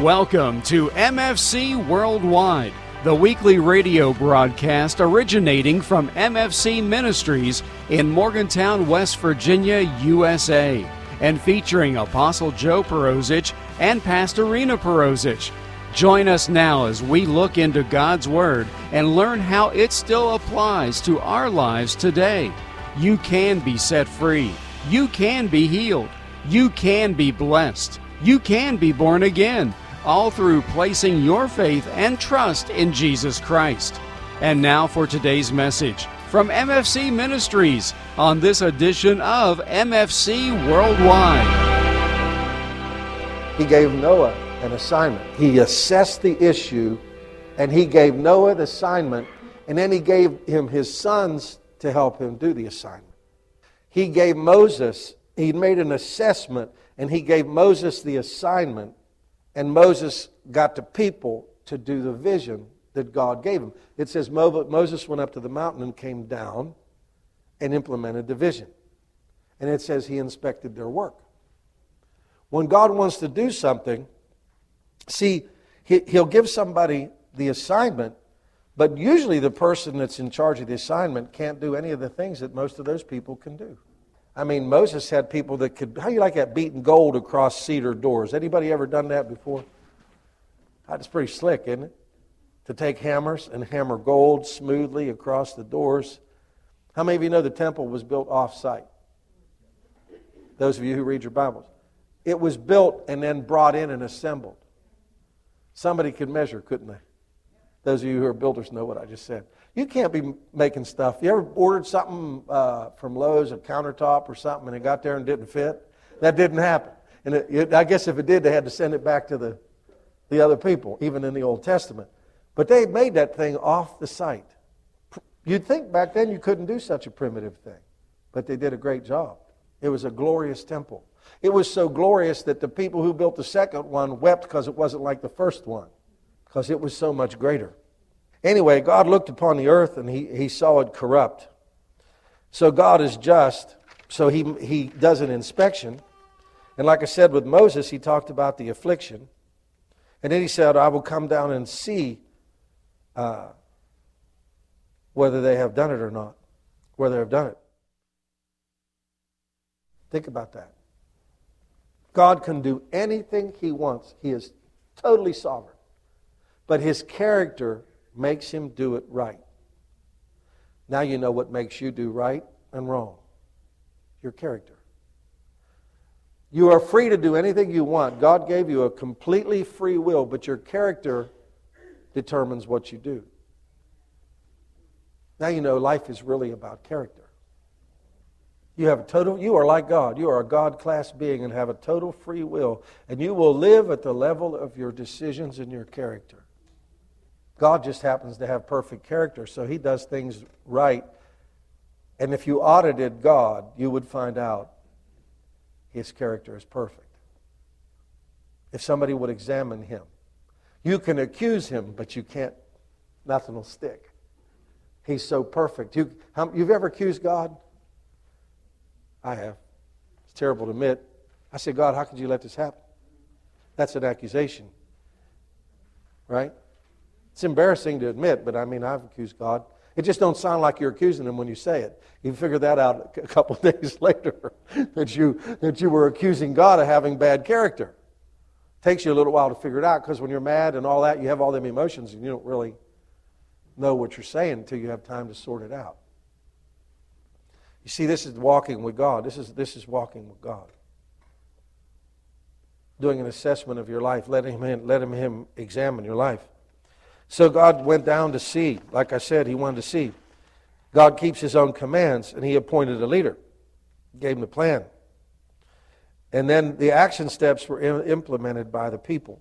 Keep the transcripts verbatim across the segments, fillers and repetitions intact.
Welcome to M F C Worldwide, the weekly radio broadcast originating from M F C Ministries in Morgantown, West Virginia, U S A, and featuring Apostle Joe Perosic and Pastor Rena Perosic. Join us now as we look into God's Word and learn how it still applies to our lives today. You can be set free. You can be healed. You can be blessed. You can be born again, all through placing your faith and trust in Jesus Christ. And now for today's message from M F C Ministries on this edition of M F C Worldwide. He gave Noah an assignment. He assessed the issue, and he gave Noah the assignment, and then he gave him his sons to help him do the assignment. He gave Moses, he made an assessment, and he gave Moses the assignment, and Moses got the people to do the vision that God gave him. It says Moses went up to the mountain and came down and implemented the vision. And it says he inspected their work. When God wants to do something, see, he'll give somebody the assignment, but usually the person that's in charge of the assignment can't do any of the things that most of those people can do. I mean, Moses had people that could, how do you like that, beating gold across cedar doors? Anybody ever done that before? That's pretty slick, isn't it? To take hammers and hammer gold smoothly across the doors. How many of you know the temple was built off-site? Those of you who read your Bibles. It was built and then brought in and assembled. Somebody could measure, couldn't they? Those of you who are builders know what I just said. You can't be making stuff. You ever ordered something uh, from Lowe's, a countertop or something, and it got there and didn't fit? That didn't happen. And it, it, I guess if it did, they had to send it back to the, the other people, even in the Old Testament. But they made that thing off the site. You'd think back then you couldn't do such a primitive thing. But they did a great job. It was a glorious temple. It was so glorious that the people who built the second one wept because it wasn't like the first one, because it was so much greater. Anyway, God looked upon the earth and he, he saw it corrupt. So God is just, so he, he does an inspection. And like I said with Moses, he talked about the affliction. And then he said, I will come down and see uh, whether they have done it or not, whether they have done it. Think about that. God can do anything he wants. He is totally sovereign. But his character makes him do it right. Now you know what makes you do right and wrong. Your character. You are free to do anything you want. God gave you a completely free will, but your character determines what you do. Now you know life is really about character. You have a total, you are like God. You are a God-class being and have a total free will. And you will live at the level of your decisions and your character. God just happens to have perfect character, so he does things right. And if you audited God, you would find out his character is perfect. If somebody would examine him. You can accuse him, but you can't, nothing will stick. He's so perfect. You, how, you've ever accused God? I have. It's terrible to admit. I said, God, how could you let this happen? That's an accusation. Right? It's embarrassing to admit, but I mean, I've accused God. It just don't sound like you're accusing him when you say it. You figure that out a couple of days later, that you that you were accusing God of having bad character. It takes you a little while to figure it out, because when you're mad and all that, you have all them emotions, and you don't really know what you're saying until you have time to sort it out. You see, this is walking with God. This is this is walking with God. Doing an assessment of your life, letting him letting him examine your life. So God went down to see. Like I said, he wanted to see. God keeps his own commands, and he appointed a leader. Gave him the plan. And then the action steps were implemented by the people.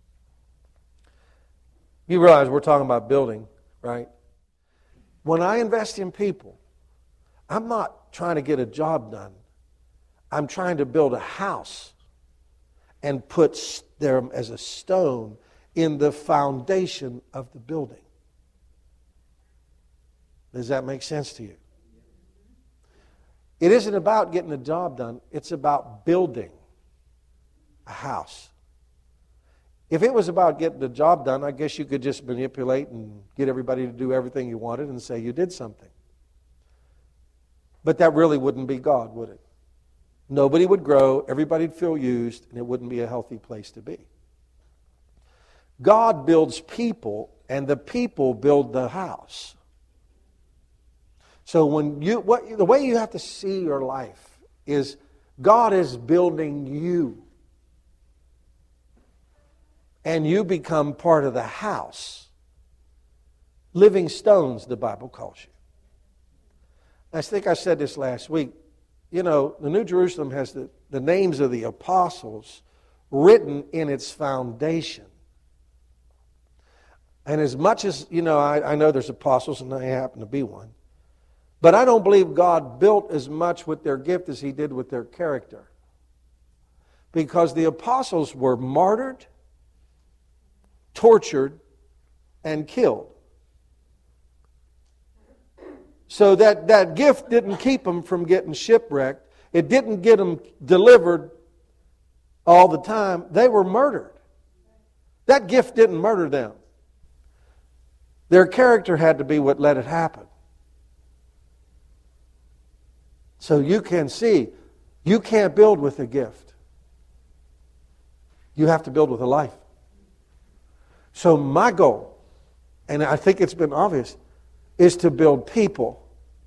You realize we're talking about building, right? When I invest in people, I'm not trying to get a job done. I'm trying to build a house and put them as a stone in the foundation of the building. Does that make sense to you? It isn't about getting a job done. It's about building a house. If it was about getting the job done, I guess you could just manipulate and get everybody to do everything you wanted and say you did something. But that really wouldn't be God, would it? Nobody would grow, everybody'd feel used, and it wouldn't be a healthy place to be. God builds people, and the people build the house. So when you, what, the way you have to see your life is God is building you. And you become part of the house. Living stones, the Bible calls you. I think I said this last week. You know, the New Jerusalem has the, the names of the apostles written in its foundation. And as much as, you know, I, I know there's apostles and I happen to be one. But I don't believe God built as much with their gift as He did with their character. Because the apostles were martyred, tortured, and killed. So that, that gift didn't keep them from getting shipwrecked. It didn't get them delivered all the time. They were murdered. That gift didn't murder them. Their character had to be what let it happen. So you can see, you can't build with a gift. You have to build with a life. So my goal, and I think it's been obvious, is to build people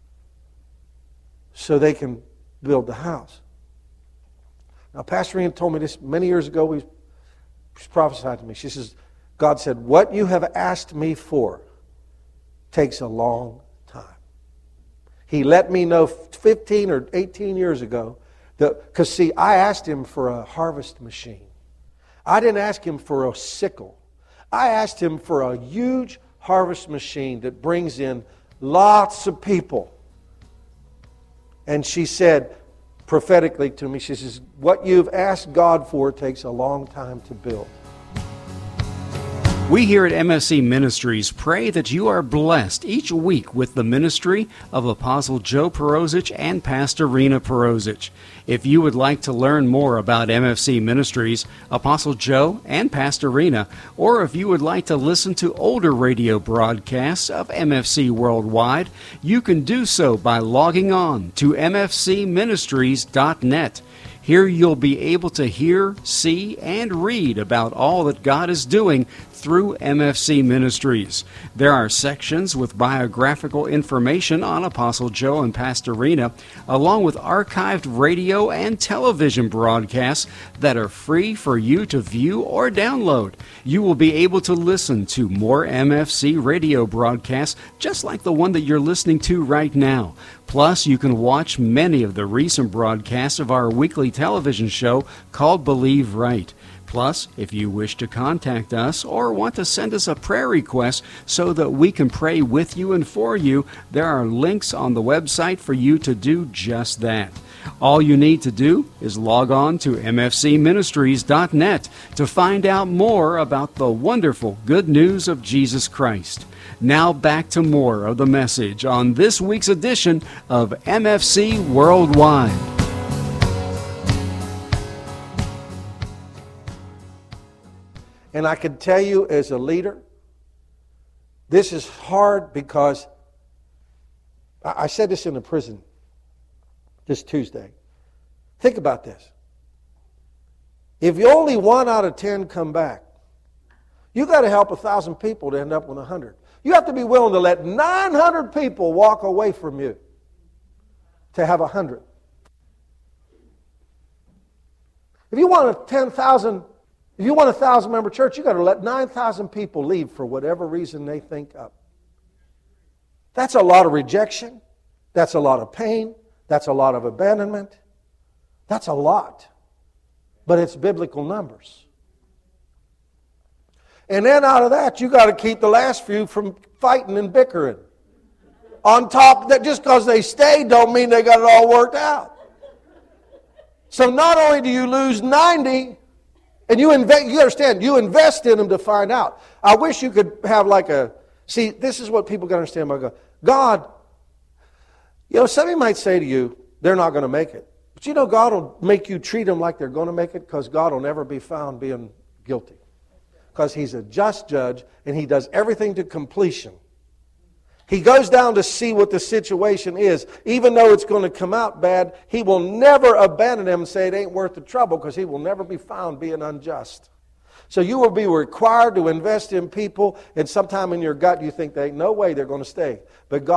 so they can build the house. Now, Pastor Ian told me this many years ago. He prophesied to me. She says, God said, what you have asked me for takes a long time. He let me know fifteen or eighteen years ago, because see, I asked Him for a harvest machine. I didn't ask Him for a sickle. I asked Him for a huge harvest machine that brings in lots of people. And she said prophetically to me, she says, what you've asked God for takes a long time to build. We here at M F C Ministries pray that you are blessed each week with the ministry of Apostle Joe Perozich and Pastor Rena Perozich. If you would like to learn more about M F C Ministries, Apostle Joe and Pastor Rena, or if you would like to listen to older radio broadcasts of M F C Worldwide, you can do so by logging on to m f c ministries dot net. Here you'll be able to hear, see, and read about all that God is doing through M F C Ministries. There are sections with biographical information on Apostle Joe and Pastor Rena, along with archived radio and television broadcasts that are free for you to view or download. You will be able to listen to more M F C radio broadcasts just like the one that you're listening to right now. Plus, you can watch many of the recent broadcasts of our weekly television show called Believe Right. Plus, if you wish to contact us or want to send us a prayer request so that we can pray with you and for you, there are links on the website for you to do just that. All you need to do is log on to m f c ministries dot net to find out more about the wonderful good news of Jesus Christ. Now back to more of the message on this week's edition of M F C Worldwide. And I can tell you as a leader, this is hard because I said this in the prison this Tuesday. Think about this. If you only one out of ten come back, you got to help a thousand people to end up with a hundred. You have to be willing to let nine hundred people walk away from you to have a hundred. If you want a ten thousand, if you want a thousand member church, you got to let nine thousand people leave for whatever reason they think up. That's a lot of rejection. That's a lot of pain. That's a lot of abandonment. That's a lot. But it's biblical numbers. And then out of that, you got to keep the last few from fighting and bickering. On top of that, just because they stayed don't mean they got it all worked out. So not only do you lose ninety, and you invest, you understand, you invest in them to find out. I wish you could have like a, see, this is what people got to understand about God. God, you know, somebody might say to you, they're not going to make it. But you know, God will make you treat them like they're going to make it because God will never be found being guilty. because He's a just judge and He does everything to completion. He goes down to see what the situation is. Even though it's going to come out bad, He will never abandon them and say it ain't worth the trouble, because He will never be found being unjust. So you will be required to invest in people, and sometime in your gut you think there ain't no way they're going to stay. But God